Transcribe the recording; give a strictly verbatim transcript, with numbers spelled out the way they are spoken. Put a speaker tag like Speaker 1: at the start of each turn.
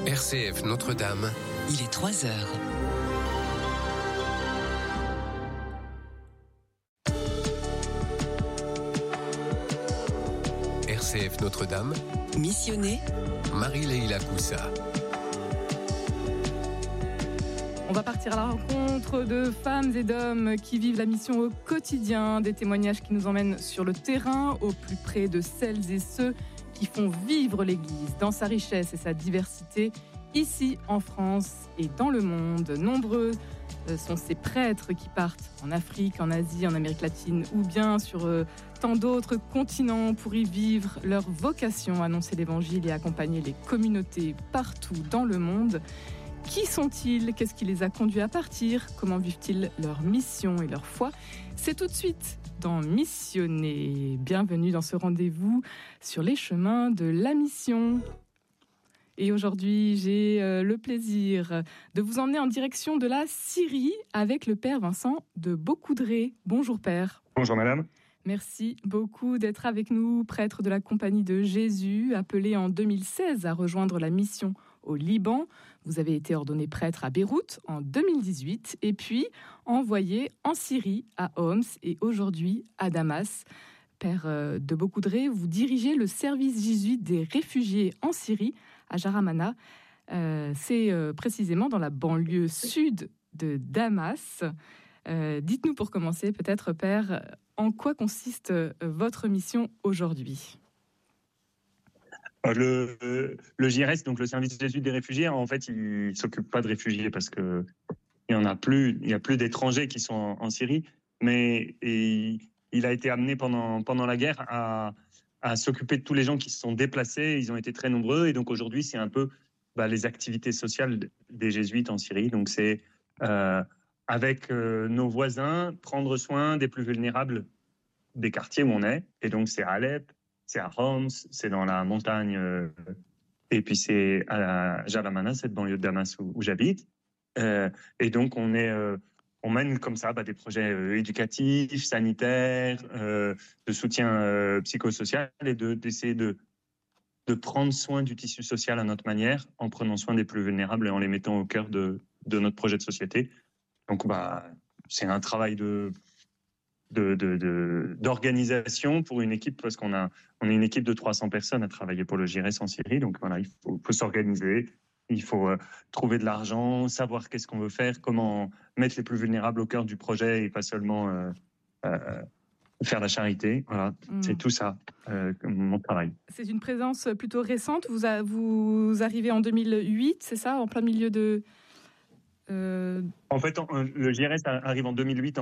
Speaker 1: R C F Notre-Dame.
Speaker 2: Il est trois heures.
Speaker 1: R C F Notre-Dame.
Speaker 2: Missionné.
Speaker 1: Marie-Leila Coussa.
Speaker 3: On va partir à la rencontre de femmes et d'hommes qui vivent la mission au quotidien, des témoignages qui nous emmènent sur le terrain, au plus près de celles et ceux qui font vivre l'Église dans sa richesse et sa diversité, ici en France et dans le monde. Nombreux sont ces prêtres qui partent en Afrique, en Asie, en Amérique latine ou bien sur tant d'autres continents pour y vivre leur vocation, annoncer l'Évangile et accompagner les communautés partout dans le monde. Qui sont-ils ? Qu'est-ce qui les a conduits à partir ? Comment vivent-ils leur mission et leur foi ? C'est tout de suite dans Missionné. Bienvenue dans ce rendez-vous sur les chemins de la mission. Et aujourd'hui, j'ai euh, le plaisir de vous emmener en direction de la Syrie avec le Père Vincent de Beaucoudray. Bonjour Père.
Speaker 4: Bonjour Madame.
Speaker 3: Merci beaucoup d'être avec nous, prêtre de la Compagnie de Jésus, appelé en deux mille seize à rejoindre la mission au Liban. Vous avez été ordonné prêtre à Beyrouth en deux mille dix-huit et puis envoyé en Syrie, à Homs et aujourd'hui à Damas. Père de Beaucoudray, vous dirigez le service jésuite des réfugiés en Syrie à Jaramana. Euh, c'est euh, précisément dans la banlieue sud de Damas. Euh, dites-nous pour commencer, peut-être, Père, en quoi consiste votre mission aujourd'hui ?
Speaker 4: Le, le J R S, donc le service jésuite des réfugiés, en fait, il ne s'occupe pas de réfugiés parce que il y en a plus, il y a plus d'étrangers qui sont en, en Syrie, mais et, il a été amené pendant pendant la guerre à à s'occuper de tous les gens qui se sont déplacés. Ils ont été très nombreux et donc aujourd'hui, c'est un peu bah, les activités sociales des jésuites en Syrie. Donc c'est euh, avec euh, nos voisins, prendre soin des plus vulnérables des quartiers où on est. Et donc c'est à Alep, c'est à Homs, c'est dans la montagne, euh, et puis c'est à Jaramana, cette banlieue de Damas où, où j'habite. Euh, et donc on est, euh, on mène comme ça bah, des projets euh, éducatifs, sanitaires, euh, de soutien euh, psychosocial et de d'essayer de de prendre soin du tissu social à notre manière, en prenant soin des plus vulnérables et en les mettant au cœur de de notre projet de société. Donc bah c'est un travail de De, de, de, d'organisation pour une équipe, parce qu'on a, on est une équipe de trois cents personnes à travailler pour le J R S en Syrie. Donc voilà, il faut, faut s'organiser, il faut euh, trouver de l'argent, savoir qu'est-ce qu'on veut faire, comment mettre les plus vulnérables au cœur du projet et pas seulement euh, euh, faire la charité. Voilà, mmh. C'est tout ça, euh, mon travail.
Speaker 3: C'est une présence plutôt récente. Vous, a, vous arrivez en deux mille huit, c'est ça, en plein milieu de...
Speaker 4: Euh... En fait, le J R S arrive en deux mille huit